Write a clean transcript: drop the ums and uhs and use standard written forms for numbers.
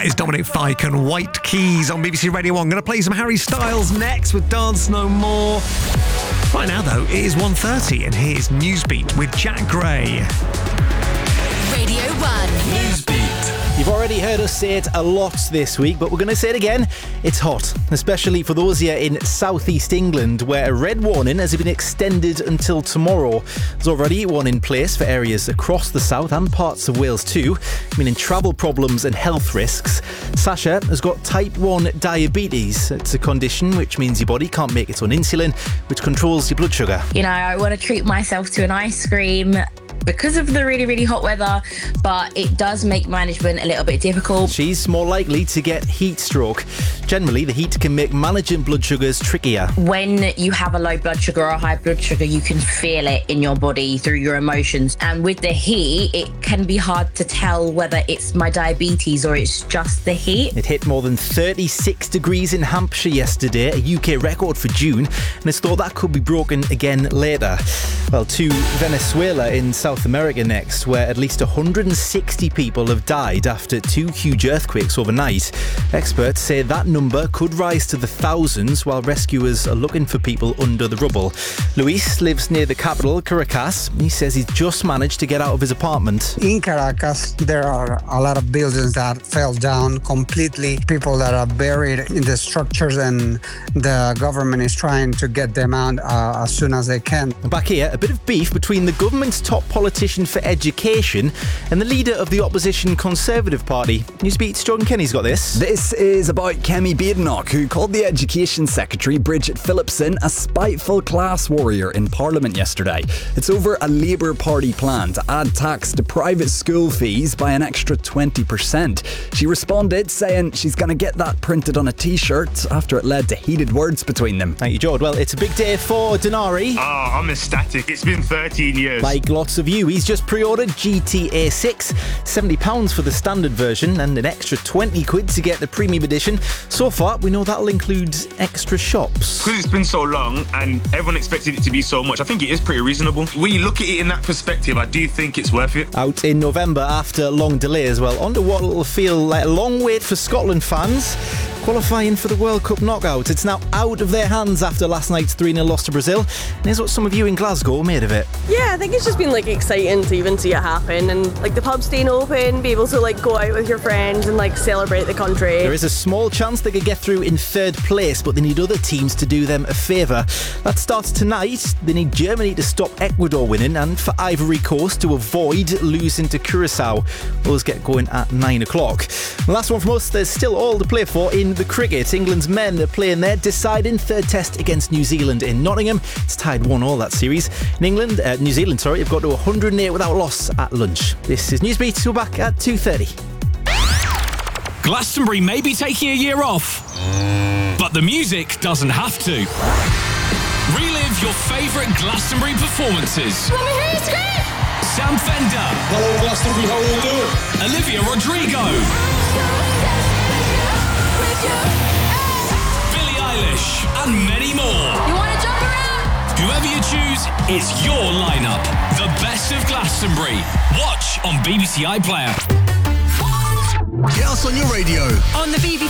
That is Dominic Fike and White Keys on BBC Radio 1. Going to play some Harry Styles next with Dance No More. Right now, though, it is 1:30 and here's Newsbeat with Jack Gray. Radio 1. Newsbeat. You've already heard us say it a lot this week, but we're going to say it again. It's hot, especially for those here in southeast England, where a red warning has been extended until tomorrow. There's already one in place for areas across the south and parts of Wales too, meaning travel problems and health risks. Sasha has got type 1 diabetes. It's a condition which means your body can't make its own insulin, which controls your blood sugar. You know, I want to treat myself to an ice cream because of the really, really hot weather, but it does make management a little bit difficult. She's more likely to get heat stroke. Generally, the heat can make managing blood sugars trickier. When you have a low blood sugar or a high blood sugar, you can feel it in your body through your emotions. And with the heat, it can be hard to tell whether it's my diabetes or it's just the heat. It hit more than 36 degrees in Hampshire yesterday, a UK record for June, and it's thought that could be broken again later. Well, to Venezuela in South America next, where at least 160 people have died after two huge earthquakes overnight. Experts say that number could rise to the thousands while rescuers are looking for people under the rubble. Luis lives near the capital, Caracas. He says he's just managed to get out of his apartment. In Caracas, there are a lot of buildings that fell down completely, people that are buried in the structures, and the government is trying to get them out as soon as they can. Back here, a bit of beef between the government's top politician for education and the leader of the opposition Conservative Party. Newsbeat's Jordan Kenny's got this. This is about Kemi Badenoch, who called the Education Secretary Bridget Phillipson a spiteful class warrior in Parliament yesterday. It's over a Labour Party plan to add tax to private school fees by an extra 20%. She responded saying she's going to get that printed on a t-shirt after it led to heated words between them. Thank you, Jord. Well, it's a big day for Denari. I'm ecstatic. It's been 13 years. Like lots of you, he's just pre-ordered GTA 6, £70 for the standard version and an extra 20 quid to get the premium edition. So far, we know that'll include extra shops. Because it's been so long and everyone expected it to be so much, I think it is pretty reasonable. When you look at it in that perspective, I do think it's worth it. Out in November after long delays, well, onto what will feel like a long wait for Scotland fans. Qualifying for the World Cup knockout. It's now out of their hands after last night's 3-0 loss to Brazil. And here's what some of you in Glasgow made of it. Yeah, I think it's just been exciting to even see it happen, and the pub staying open, be able to go out with your friends and celebrate the country. There is a small chance they could get through in third place, but they need other teams to do them a favour. That starts tonight. They need Germany to stop Ecuador winning and for Ivory Coast to avoid losing to Curacao. Those get going at 9 o'clock. The last one from us, there's still all to play for in the cricket. England's men are playing their deciding third test against New Zealand in Nottingham. It's tied 1-1 that series. In New Zealand, have got to 108 without loss at lunch. This is Newsbeat. We're back at 2:30. Glastonbury may be taking a year off, but the music doesn't have to. Relive your favourite Glastonbury performances. Let me hear you scream! Sam Fender. Hello Glastonbury, how are you doing? Olivia Rodrigo. Billie Eilish and many more. You want to jump around? Whoever you choose, it's your lineup. The best of Glastonbury. Watch on BBC iPlayer. Get us on your radio. On the BBC